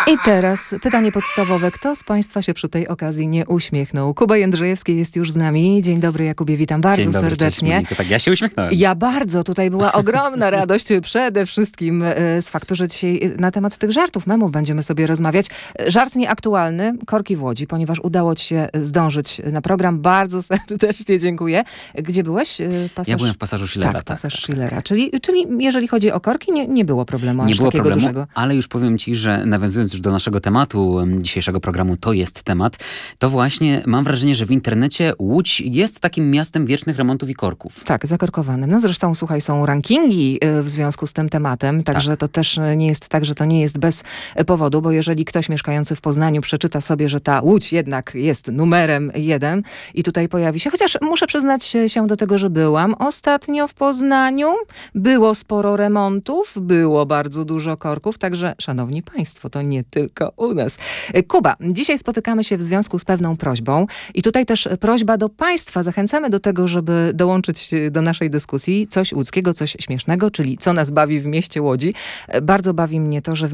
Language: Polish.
I teraz pytanie podstawowe. Kto z Państwa się przy tej okazji nie uśmiechnął? Kuba Jędrzejewski jest już z nami. Dzień dobry, Jakubie, witam bardzo Dzień dobry, serdecznie. Cześć, Moniko. Tak, ja się uśmiechnąłem. Ja bardzo. Tutaj była ogromna radość przede wszystkim z faktu, że dzisiaj na temat tych żartów, memów będziemy sobie rozmawiać. Żart nieaktualny, korki w Łodzi, ponieważ udało ci się zdążyć na program. Bardzo serdecznie dziękuję. Gdzie byłeś? Ja byłem w Pasażu Schillera. Tak, Pasaż Schillera. Czyli jeżeli chodzi o korki, nie było problemu Nie aż było takiego problemu, dużego. ale już powiem ci, że nawiązując już do naszego tematu dzisiejszego programu, to jest temat, to właśnie mam wrażenie, że w internecie Łódź jest takim miastem wiecznych remontów i korków. Tak, zakorkowanym. No zresztą, słuchaj, są rankingi w związku z tym tematem, także to też nie jest tak, że to nie jest bez powodu, bo jeżeli ktoś mieszkający w Poznaniu przeczyta sobie, że ta Łódź jednak jest numerem 1 i tutaj pojawi się, chociaż muszę przyznać się do tego, że byłam ostatnio w Poznaniu, było sporo remontów, było bardzo dużo korków, także szanowni państwo, to nie tylko u nas. Kuba, dzisiaj spotykamy się w związku z pewną prośbą i tutaj też prośba do państwa. Zachęcamy do tego, żeby dołączyć do naszej dyskusji coś łódzkiego, coś śmiesznego, czyli co nas bawi w mieście Łodzi. Bardzo bawi mnie to, że w